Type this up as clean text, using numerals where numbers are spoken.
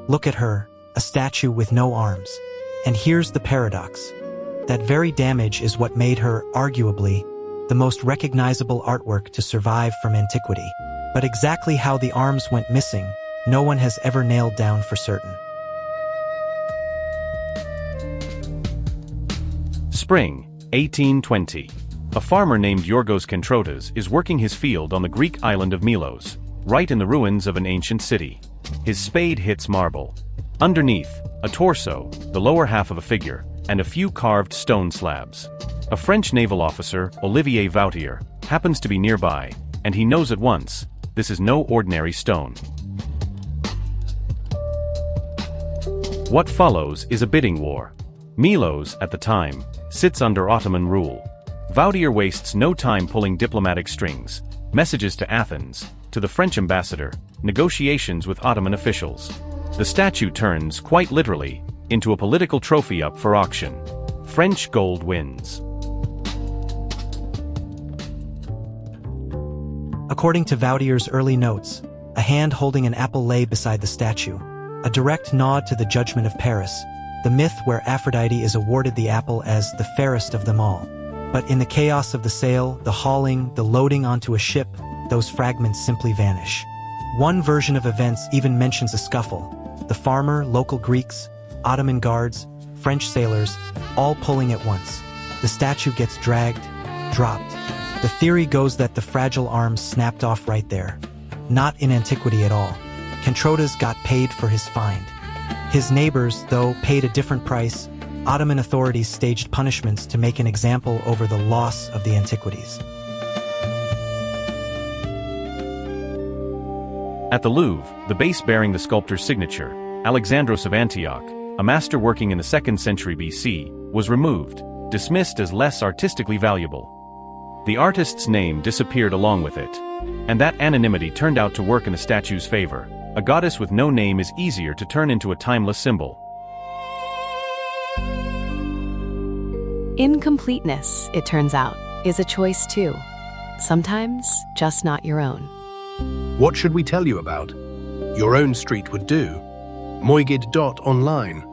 Look at her, a statue with no arms. And here's the paradox. That very damage is what made her, arguably, the most recognizable artwork to survive from antiquity. But exactly how the arms went missing, no one has ever nailed down for certain. Spring, 1820. A farmer named Yorgos Kentrotas is working his field on the Greek island of Milos, right in the ruins of an ancient city. His spade hits marble. Underneath, a torso, the lower half of a figure, and a few carved stone slabs. A French naval officer, Olivier Vautier, happens to be nearby, and he knows at once, this is no ordinary stone. What follows is a bidding war. Milos, at the time, sits under Ottoman rule. Vautier wastes no time pulling diplomatic strings, messages to Athens, to the French ambassador, negotiations with Ottoman officials. The statue turns, quite literally, into a political trophy up for auction. French gold wins. According to Vautier's early notes, a hand holding an apple lay beside the statue, a direct nod to the Judgment of Paris, the myth where Aphrodite is awarded the apple as the fairest of them all. But in the chaos of the sale, the hauling, the loading onto a ship, those fragments simply vanish. One version of events even mentions a scuffle. The farmer, local Greeks, Ottoman guards, French sailors, all pulling at once. The statue gets dragged, dropped. The theory goes that the fragile arms snapped off right there. Not in antiquity at all. Kentrotas got paid for his find. His neighbors, though, paid a different price. Ottoman authorities staged punishments to make an example over the loss of the antiquities. At the Louvre, the base bearing the sculptor's signature, Alexandros of Antioch, a master working in the 2nd century BC, was removed, dismissed as less artistically valuable. The artist's name disappeared along with it, and that anonymity turned out to work in the statue's favor. A goddess with no name is easier to turn into a timeless symbol. Incompleteness, it turns out, is a choice too. Sometimes just not your own. What should we tell you about? Your own street would do. Moigid.online